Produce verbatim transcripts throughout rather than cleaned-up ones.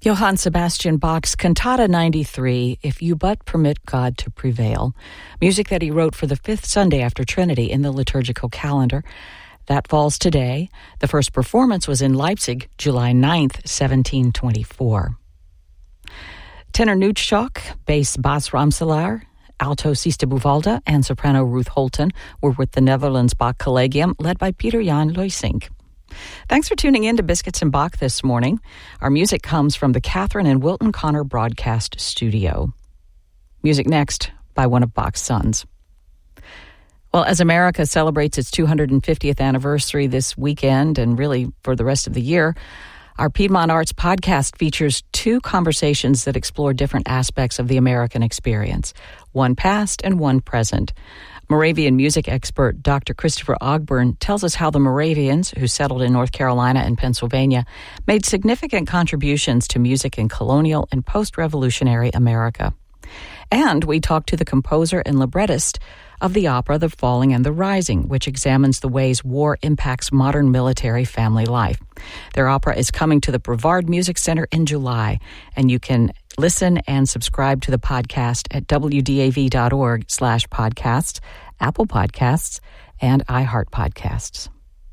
Johann Sebastian Bach's Cantata ninety-three, If You But Permit God to Prevail, music that he wrote for the fifth Sunday after Trinity in the liturgical calendar. That falls today. The first performance was in Leipzig, July ninth, seventeen twenty-four. Tenor Knut Schock, bass Bas Ramselaar, alto Siste Buwalda, and soprano Ruth Holton were with the Netherlands Bach Collegium, led by Peter Jan Loisink. Thanks for tuning in to Biscuits and Bach this morning. Our music comes from the Catherine and Wilton Connor Broadcast Studio. Music next by one of Bach's sons. Well, as America celebrates its two hundred fiftieth anniversary this weekend and really for the rest of the year, our Piedmont Arts podcast features two conversations that explore different aspects of the American experience, one past and one present. Moravian music expert Doctor Christopher Ogburn tells us how the Moravians, who settled in North Carolina and Pennsylvania, made significant contributions to music in colonial and post-revolutionary America. And we talk to the composer and librettist of the opera The Falling and the Rising, which examines the ways war impacts modern military family life. Their opera is coming to the Brevard Music Center in July, and you can listen and subscribe to the podcast at w d a v dot org slash podcasts, Apple Podcasts, and iHeart Podcasts.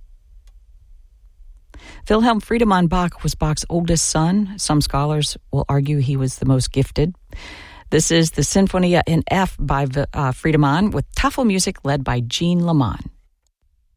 Wilhelm Friedemann Bach was Bach's oldest son. Some scholars will argue he was the most gifted. This is the Sinfonia in F by uh, Friedemann with Tafel music led by Jean Leman.